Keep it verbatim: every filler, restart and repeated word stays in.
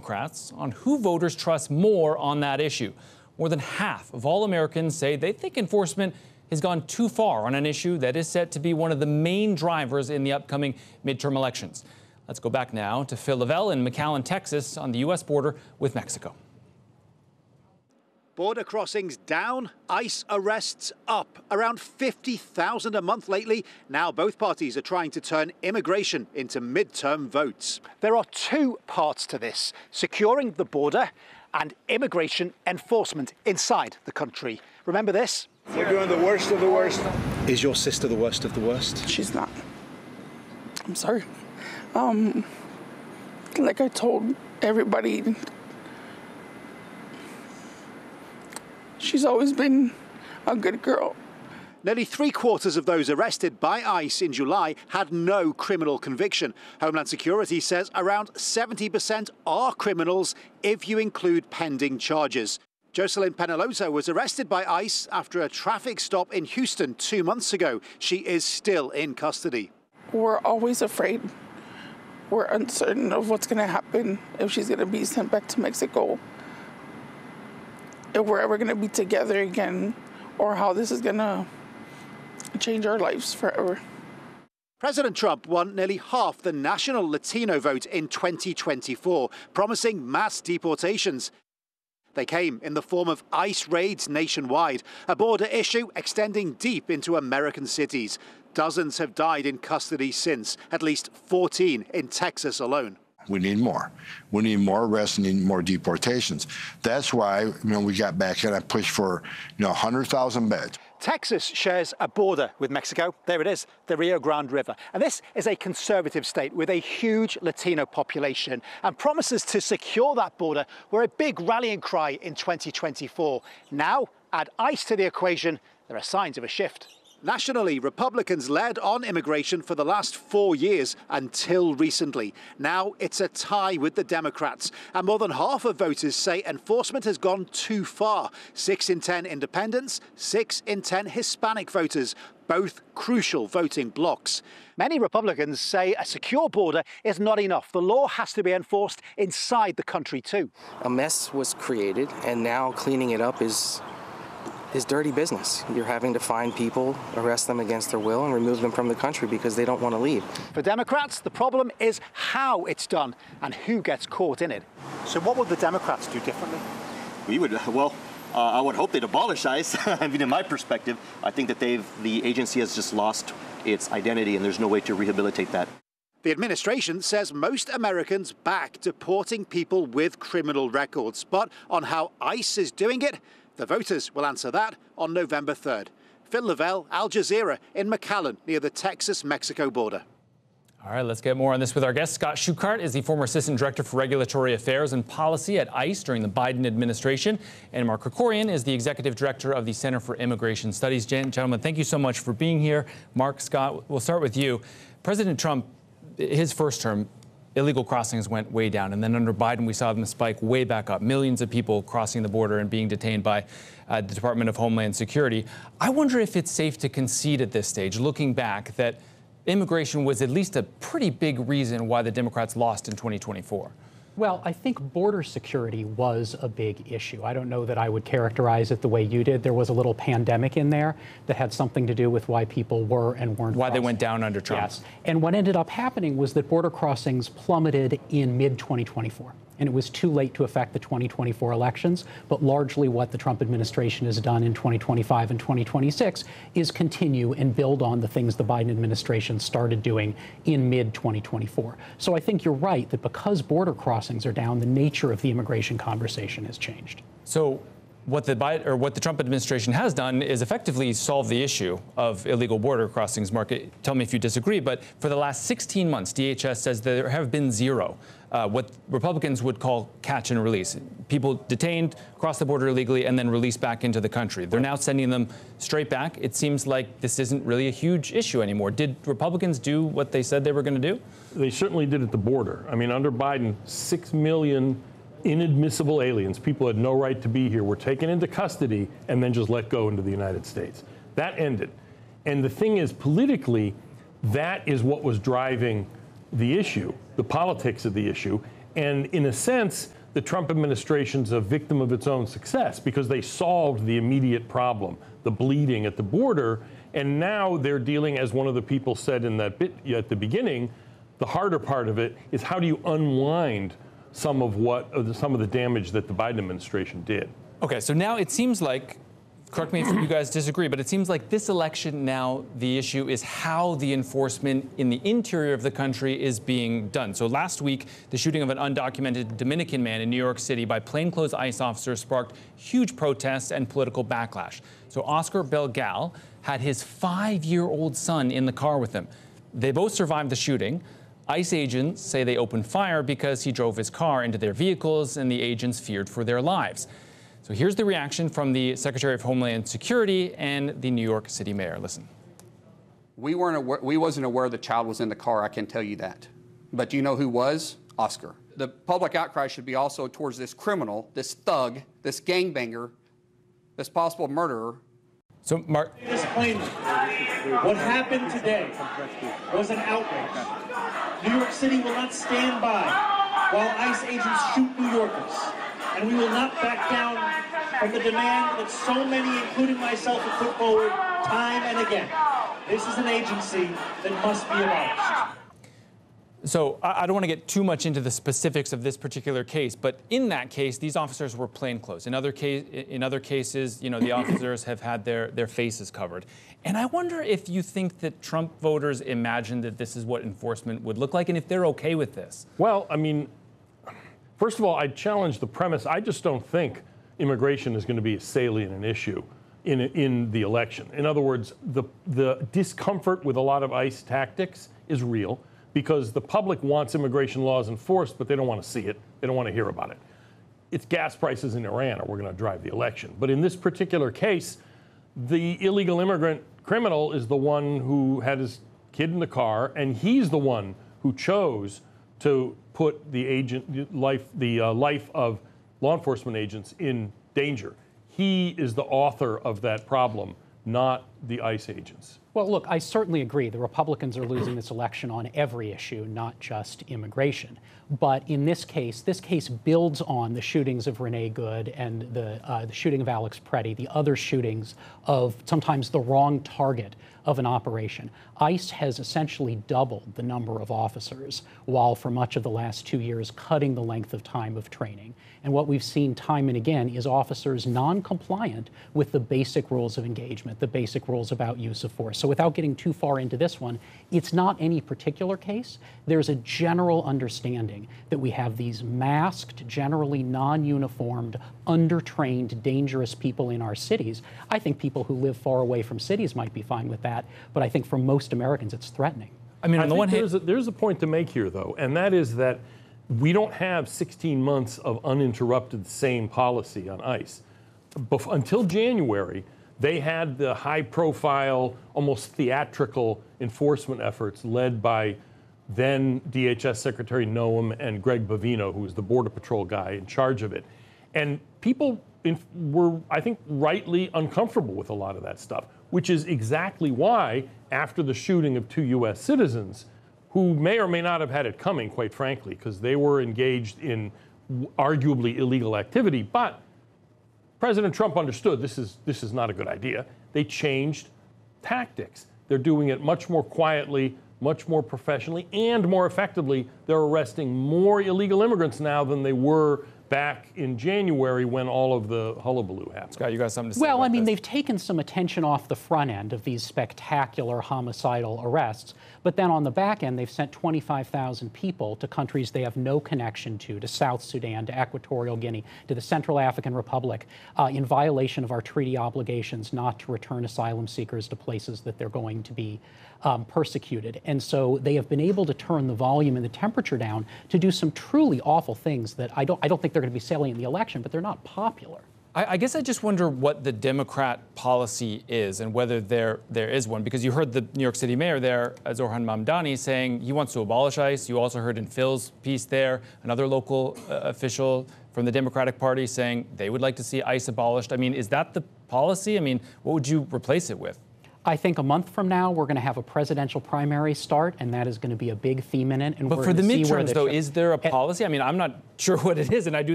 Democrats on who voters trust more on that issue. More than half of all Americans say they think enforcement has gone too far on an issue that is set to be one of the main drivers in the upcoming midterm elections. Let's go back now to Phil Lavelle in McAllen, Texas, on the U S border with Mexico. Border crossings down, ICE arrests up. Around fifty thousand a month lately. Now both parties are trying to turn immigration into midterm votes. There are two parts to this: securing the border and immigration enforcement inside the country. Remember this? We're doing the worst of the worst. Is your sister the worst of the worst? She's not. I'm sorry. Um, like I told everybody, she's always been a good girl. Nearly three quarters of those arrested by ICE in July had no criminal conviction. Homeland Security says around seventy percent are criminals if you include pending charges. Jocelyn Penaloza was arrested by ICE after a traffic stop in Houston two months ago. She is still in custody. We're always afraid. We're uncertain of what's going to happen, if she's going to be sent back to Mexico, if we're ever going to be together again, or how this is going to change our lives forever. President Trump won nearly half the national Latino vote in twenty twenty-four, promising mass deportations. They came in the form of ICE raids nationwide, a border issue extending deep into American cities. Dozens have died in custody since, at least fourteen in Texas alone. We need more. We need more arrests and need more deportations. That's why, you know, we got back and I pushed for, you know, one hundred thousand beds. Texas shares a border with Mexico. There it is, the Rio Grande River. And this is a conservative state with a huge Latino population. And promises to secure that border were a big rallying cry in twenty twenty-four. Now, add ICE to the equation, there are signs of a shift. Nationally, Republicans led on immigration for the last four years until recently. Now it's a tie with the Democrats. And more than half of voters say enforcement has gone too far. Six in ten independents, six in ten Hispanic voters, both crucial voting blocs. Many Republicans say a secure border is not enough. The law has to be enforced inside the country too. A mess was created, and now cleaning it up is is dirty business. You're having to find people, arrest them against their will, and remove them from the country because they don't want to leave. For Democrats, the problem is how it's done and who gets caught in it. So what would the Democrats do differently? We would, well, uh, I would hope they'd abolish ICE. I mean, in my perspective, I think that they've, the agency has just lost its identity and there's no way to rehabilitate that. The administration says most Americans back deporting people with criminal records. But on how ICE is doing it, the voters will answer that on November third. Phil Lavelle, Al Jazeera in McAllen, near the Texas-Mexico border. All right, let's get more on this with our guest. Scott Schuchart is the former Assistant Director for Regulatory Affairs and Policy at ICE during the Biden administration. And Mark Krikorian is the Executive Director of the Center for Immigration Studies. Gentlemen, thank you so much for being here. Mark, Scott, we'll start with you. President Trump, his first term, illegal crossings went way down. And then under Biden, we saw them spike way back up. Millions of people crossing the border and being detained by uh, the Department of Homeland Security. I wonder if it's safe to concede at this stage, looking back, that immigration was at least a pretty big reason why the Democrats lost in twenty twenty-four. Well, I think border security was a big issue. I don't know that I would characterize it the way you did. There was a little pandemic in there that had something to do with why people were and weren't Why crossing. they went down under Trump. Yes. And what ended up happening was that border crossings plummeted in mid twenty twenty-four. And it was too late to affect the twenty twenty-four elections. But largely what the Trump administration has done in twenty twenty-five and twenty twenty-six is continue and build on the things the Biden administration started doing in mid twenty twenty-four. So I think you're right that because border crossings are down, the nature of the immigration conversation has changed. So what the Biden, or what the Trump administration has done is effectively solve the issue of illegal border crossings. Mark, tell me if you disagree, but for the last sixteen months, D H S says there have been zero, uh, what Republicans would call catch and release. People detained, cross the border illegally, and then released back into the country. They're now sending them straight back. It seems like this isn't really a huge issue anymore. Did Republicans do what they said they were going to do? They certainly did at the border. I mean, under Biden, six million inadmissible aliens, people had no right to be here, were taken into custody and then just let go into the United States. That ended. And the thing is, politically, that is what was driving the issue, the politics of the issue. And in a sense, the Trump administration's a victim of its own success because they solved the immediate problem, the bleeding at the border, and now they're dealing, as one of the people said in that bit at the beginning, the harder part of it is how do you unwind some of what, some of the damage that the Biden administration did. Okay, so now it seems like, correct me if you guys disagree, but it seems like this election now, the issue is how the enforcement in the interior of the country is being done. So last week, the shooting of an undocumented Dominican man in New York City by plainclothes ICE officers sparked huge protests and political backlash. So Oscar Belgal had his five-year-old son in the car with him. They both survived the shooting. ICE agents say they opened fire because he drove his car into their vehicles and the agents feared for their lives. So here's the reaction from the Secretary of Homeland Security and the New York City mayor. Listen. We weren't aware, we wasn't aware the child was in the car, I can tell you that. But do you know who was? Oscar. The public outcry should be also towards this criminal, this thug, this gangbanger, this possible murderer. So, Mark. Disclaimer. What happened today was an outrage. New York City will not stand by while ICE agents shoot New Yorkers. And we will not back down from the demand that so many, including myself, have put forward time and again. This is an agency that must be abolished. So I don't want to get too much into the specifics of this particular case, but in that case, these officers were plainclothes. In other case, in other cases, you know, the officers have had their, their faces covered. And I wonder if you think that Trump voters imagined that this is what enforcement would look like, and if they're okay with this. Well, I mean, first of all, I challenge the premise. I just don't think immigration is going to be as salient an issue in in the election. In other words, the the discomfort with a lot of ICE tactics is real because the public wants immigration laws enforced, but they don't want to see it. They don't want to hear about it. It's gas prices in Iran are we're going to drive the election. But in this particular case, the illegal immigrant criminal is the one who had his kid in the car, and he's the one who chose to put the agent life, the uh, life of law enforcement agents in danger. He is the author of that problem, not the ICE agents. Well, look, I certainly agree. The Republicans are losing this election on every issue, not just immigration. But in this case, this case builds on the shootings of Renee Good and the, uh, the shooting of Alex Preddy, the other shootings of sometimes the wrong target of an operation. ICE has essentially doubled the number of officers, while for much of the last two years cutting the length of time of training. And what we've seen time and again is officers non-compliant with the basic rules of engagement, the basic rules about use of force. So without getting too far into this one, it's not any particular case. There's a general understanding that we have these masked, generally non-uniformed, undertrained, dangerous people in our cities. I think people who live far away from cities might be fine with that, but I think for most Americans, it's threatening. I mean, on I the one hand, there's a, there's a point to make here, though, and that is that we don't have sixteen months of uninterrupted same policy on ICE. Bef- until January, they had the high-profile, almost theatrical enforcement efforts led by then D H S Secretary Noem and Greg Bovino, who was the Border Patrol guy in charge of it. And people in, were, I think, rightly uncomfortable with a lot of that stuff, which is exactly why, after the shooting of two U S citizens, who may or may not have had it coming, quite frankly, because they were engaged in arguably illegal activity, but President Trump understood this is, this is not a good idea. They changed tactics. They're doing it much more quietly, much more professionally, and more effectively. They're arresting more illegal immigrants now than they were back in January when all of the hullabaloo happened. Scott, you got something to say Well, about I mean, this? they've taken some attention off the front end of these spectacular homicidal arrests, but then on the back end, they've sent twenty-five thousand people to countries they have no connection to, to South Sudan, to Equatorial Guinea, to the Central African Republic, uh, in violation of our treaty obligations not to return asylum seekers to places that they're going to be um, persecuted. And so they have been able to turn the volume and the temperature down to do some truly awful things that I don't, I don't think they're going to be salient in the election, but they're not popular. I, I guess I just wonder what the Democrat policy is and whether there there is one, because you heard the New York City mayor there, Zohran Mamdani, saying he wants to abolish ICE. You also heard in Phil's piece there, another local uh, official from the Democratic Party saying they would like to see ICE abolished. I mean, is that the policy? I mean, what would you replace it with? I think a month from now, we're going to have a presidential primary start, and that is going to be a big theme in it. And but we're for the see where midterms, though, sh- is there a policy? I mean, I'm not sure what it is, and I do